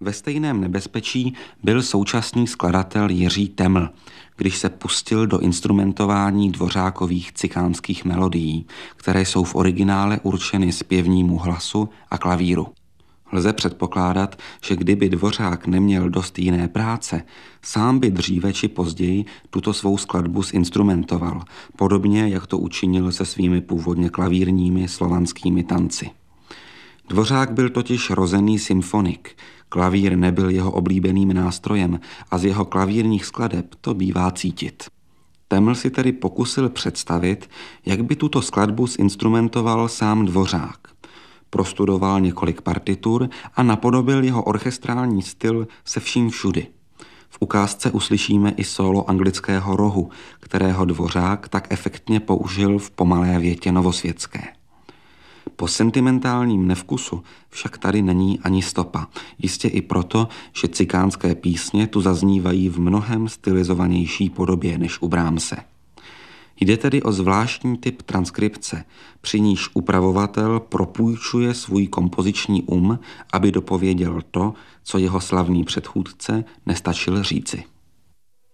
Ve stejném nebezpečí byl současný skladatel Jiří Teml, když se pustil do instrumentování Dvořákových cikánských melodií, které jsou v originále určeny zpěvnímu hlasu a klavíru. Lze předpokládat, že kdyby Dvořák neměl dost jiné práce, sám by dříve či později tuto svou skladbu zinstrumentoval, podobně jak to učinil se svými původně klavírními slovanskými tanci. Dvořák byl totiž rozený symfonik, klavír nebyl jeho oblíbeným nástrojem a z jeho klavírních skladeb to bývá cítit. Teml si tedy pokusil představit, jak by tuto skladbu zinstrumentoval sám Dvořák. Prostudoval několik partitur a napodobil jeho orchestrální styl se vším všudy. V ukázce uslyšíme i sólo anglického rohu, kterého Dvořák tak efektně použil v pomalé větě Novosvětské. Po sentimentálním nevkusu však tady není ani stopa, jistě i proto, že cikánské písně tu zaznívají v mnohem stylizovanější podobě než u Brahmse. Jde tedy o zvláštní typ transkripce, při níž upravovatel propůjčuje svůj kompoziční aby dopověděl to, co jeho slavný předchůdce nestačil říci.